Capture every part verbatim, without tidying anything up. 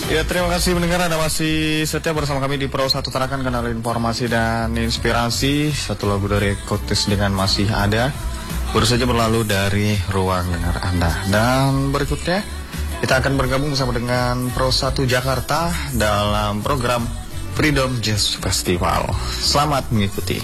Ya, terima kasih mendengar Anda masih setia bersama kami di Pro satu Tarakan, kanal informasi dan inspirasi. Satu lagu dari Kotis dengan Masih Ada baru saja berlalu dari ruang dengar Anda. Dan berikutnya kita akan bergabung bersama dengan Pro satu Jakarta dalam program Freedom Jazz Festival. Selamat mengikuti.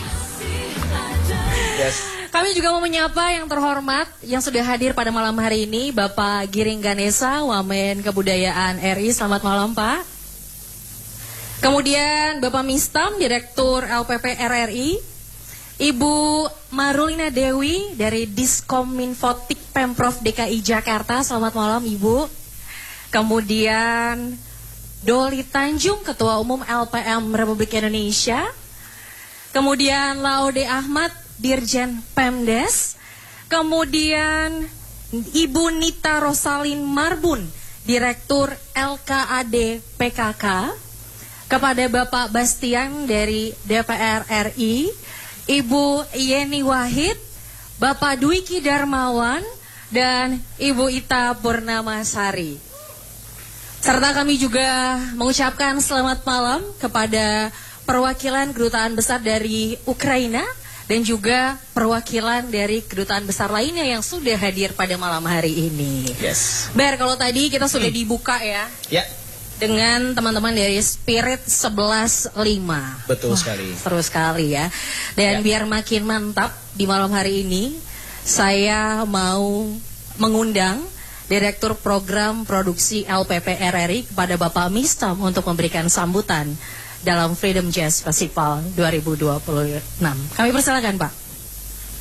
Yes. Kami juga mau menyapa yang terhormat yang sudah hadir pada malam hari ini, Bapak Giring Ganesa, Wamen Kebudayaan R I. Selamat malam, Pak. Kemudian Bapak Mistam, Direktur L P P R R I. Ibu Marulina Dewi dari Diskominfotik Pemprov D K I Jakarta. Selamat malam, Ibu. Kemudian Doli Tanjung, Ketua Umum L P M Republik Indonesia. Kemudian Laude Ahmad, Dirjen Pemdes. Kemudian Ibu Nita Rosalin Marbun, Direktur L K A D P K K. Kepada Bapak Bastian dari D P R R I, Ibu Yeni Wahid, Bapak Dwiki Darmawan, dan Ibu Ita Purnamasari. Serta kami juga mengucapkan selamat malam kepada perwakilan Kedutaan Besar dari Ukraina dan juga perwakilan dari kedutaan besar lainnya yang sudah hadir pada malam hari ini. Yes. Ber, kalau tadi kita sudah hmm. dibuka ya. Ya. Dengan teman-teman dari Spirit sebelas lima. Betul. Wah, sekali. Seru sekali ya. Dan ya, biar makin mantap di malam hari ini, saya mau mengundang Direktur Program Produksi L P P R R I kepada Bapak Mistam untuk memberikan sambutan dalam Freedom Jazz Festival dua ribu dua puluh enam. Kami persilakan, Pak.